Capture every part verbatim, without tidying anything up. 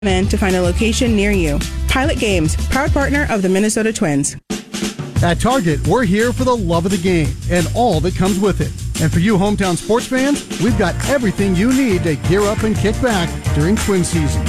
in to find a location near you. Pilot Games, proud partner of the Minnesota Twins. At Target, we're here for the love of the game and all that comes with it. And for you hometown sports fans, we've got everything you need to gear up and kick back during Twin season.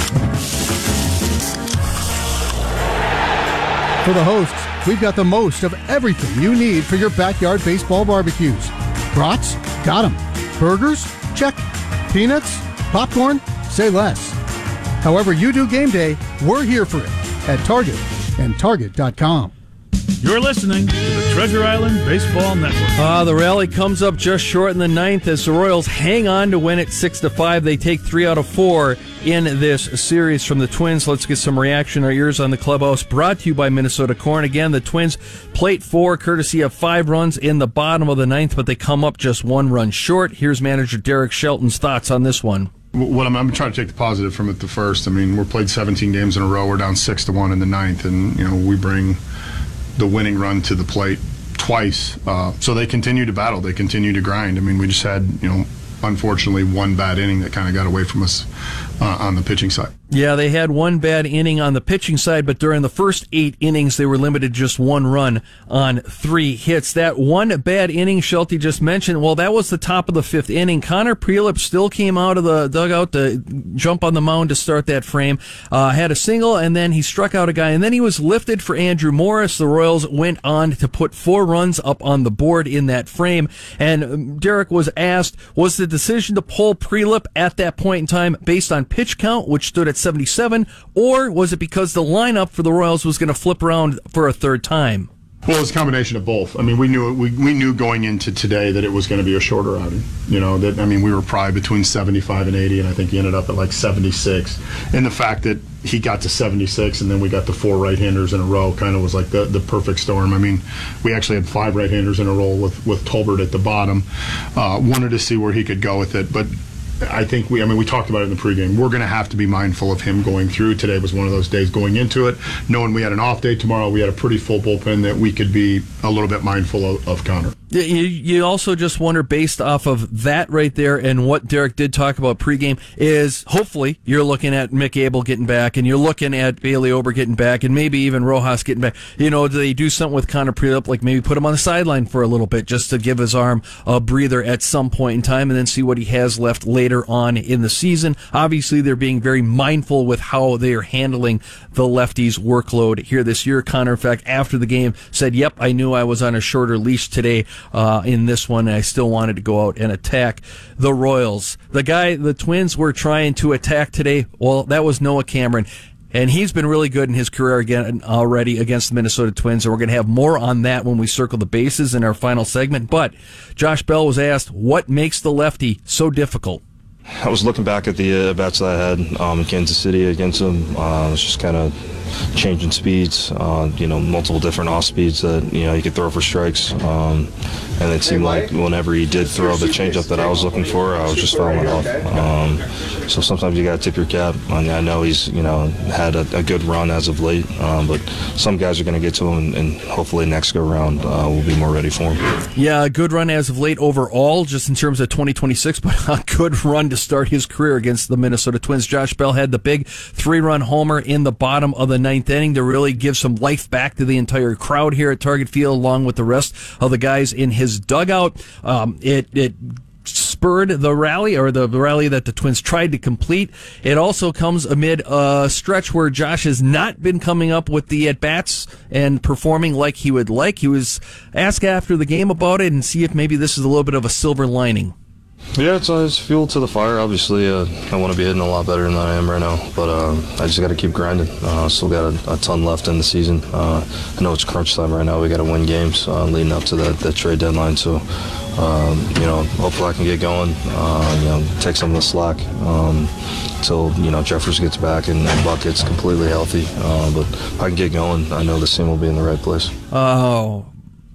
For the hosts, we've got the most of everything you need for your backyard baseball barbecues. Brats? Got 'em. Burgers? Check. Peanuts? Popcorn? Say less. However you do game day, we're here for it at Target and Target dot com. You're listening to the Treasure Island Baseball Network. Uh, the rally comes up just short in the ninth as the Royals hang on to win it six to five. They take three out of four in this series from the Twins. Let's get some reaction. Our ears on the clubhouse brought to you by Minnesota Corn. Again, the Twins plate four, courtesy of five runs in the bottom of the ninth, but they come up just one run short. Here's manager Derek Shelton's thoughts on this one. What I'm, I'm trying to take the positive from it the first. I mean, we're played seventeen games in a row. We're down six to one in the ninth, and you know we bring the winning run to the plate twice. Uh, so they continue to battle. They continue to grind. I mean, we just had, you know, unfortunately one bad inning that kind of got away from us uh, on the pitching side. Yeah, they had one bad inning on the pitching side, but during the first eight innings, they were limited just one run on three hits. That one bad inning Shelty just mentioned, well, that was the top of the fifth inning. Connor Prielipp still came out of the dugout to jump on the mound to start that frame, uh, had a single, and then he struck out a guy, and then he was lifted for Andrew Morris. The Royals went on to put four runs up on the board in that frame, and Derek was asked, was the decision to pull Prielipp at that point in time based on pitch count, which stood at seventy-seven, or was it because the lineup for the Royals was going to flip around for a third time? Well, it's a combination of both. I mean, we knew we we knew going into today that it was going to be a shorter outing. You know, that I mean, we were probably between seventy-five and eighty, and I think he ended up at like seventy-six. And the fact that he got to seventy-six, and then we got the four right-handers in a row, kind of was like the, the perfect storm. I mean, we actually had five right-handers in a row with with Tolbert at the bottom. Uh, wanted to see where he could go with it, but I think we, I mean, we talked about it in the pregame. We're going to have to be mindful of him going through. Today was one of those days going into it, knowing we had an off day tomorrow. We had a pretty full bullpen that we could be a little bit mindful of, of Connor. You, you also just wonder, based off of that right there and what Derek did talk about pregame, is hopefully you're looking at Mick Abel getting back, and you're looking at Bailey Ober getting back, and maybe even Rojas getting back. You know, do they do something with Connor Prielipp, like maybe put him on the sideline for a little bit just to give his arm a breather at some point in time, and then see what he has left later on in the season? Obviously, they're being very mindful with how they are handling the lefties' workload here this year. Connor, in fact, after the game said, yep, I knew I was on a shorter leash today uh, in this one, and I still wanted to go out and attack the Royals. The guy the Twins were trying to attack today, well, that was Noah Cameron. And he's been really good in his career again already against the Minnesota Twins, and we're going to have more on that when we circle the bases in our final segment. But Josh Bell was asked, what makes the lefty so difficult? I was looking back at the uh, bats that I had um, in Kansas City against him. Uh, I was just kind of changing speeds, uh, you know, multiple different off speeds that, you know, you could throw for strikes. Um, and it seemed like whenever he did throw the changeup that I was looking for, I was just throwing it off. Um, so sometimes you got to tip your cap. I, mean, I know he's, you know, had a, a good run as of late, um, but some guys are going to get to him, and, and hopefully next go round uh, we'll be more ready for him. Yeah, a good run as of late overall, just in terms of twenty twenty-six, but a good run to start his career against the Minnesota Twins. Josh Bell had the big three-run homer in the bottom of the ninth inning to really give some life back to the entire crowd here at Target Field, along with the rest of the guys in his dugout. Um, it it spurred the rally, or the rally that the Twins tried to complete. It also comes amid a stretch where Josh has not been coming up with the at-bats and performing like he would like. He was asked after the game about it and see if maybe this is a little bit of a silver lining. Yeah, it's, uh, it's fuel to the fire. Obviously, uh, I want to be hitting a lot better than I am right now, but uh, I just got to keep grinding. Uh, still got a, a ton left in the season. Uh, I know it's crunch time right now. We got to win games uh, leading up to that, that trade deadline. So, um, you know, hopefully I can get going. Uh, you know, take some of the slack um, until you know Jeffers gets back and, and Buck gets completely healthy. Uh, but if I can get going, I know this team will be in the right place. Oh.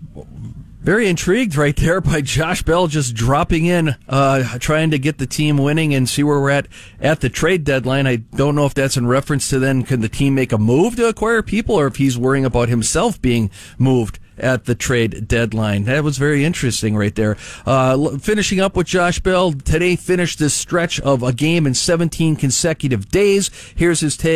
Very intrigued right there by Josh Bell, just dropping in, uh, trying to get the team winning and see where we're at at the trade deadline. I don't know if that's in reference to then can the team make a move to acquire people, or if he's worrying about himself being moved at the trade deadline. That was very interesting right there. Uh, finishing up with Josh Bell, today finished this stretch of a game in seventeen consecutive days. Here's his take